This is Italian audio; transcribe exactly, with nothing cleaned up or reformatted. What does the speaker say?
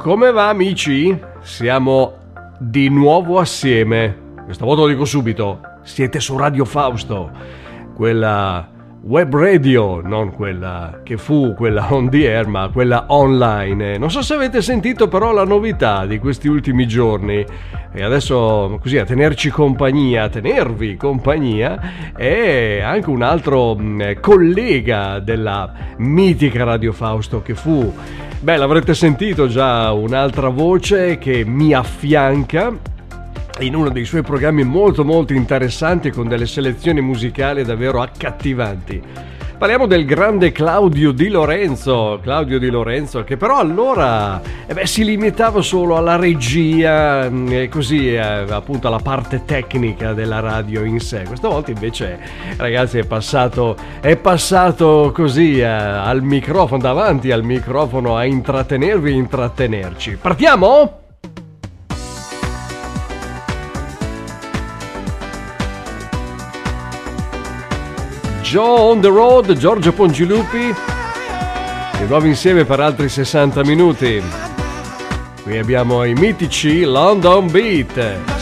Come va, amici? Siamo di nuovo assieme. Questa volta lo dico subito. Siete su Radio Fausto, quella web radio, non quella che fu, quella on the air, ma quella online. Non so se avete sentito però la novità di questi ultimi giorni. E adesso così a tenerci compagnia, a tenervi compagnia, è anche un altro mh, collega della mitica Radio Fausto che fu, beh, l'avrete sentito già, un'altra voce che mi affianca in uno dei suoi programmi molto molto interessanti, con delle selezioni musicali davvero accattivanti. Parliamo del grande Claudio Di Lorenzo, Claudio Di Lorenzo, che però allora eh beh, si limitava solo alla regia e così eh, appunto alla parte tecnica della radio in sé. Questa volta invece, ragazzi, è passato, è passato così eh, al microfono, davanti al microfono, a intrattenervi e intrattenerci. Partiamo? Joe on the road, Giorgio Pongilupi, di nuovo insieme per altri sessanta minuti. Qui abbiamo i mitici London Beat.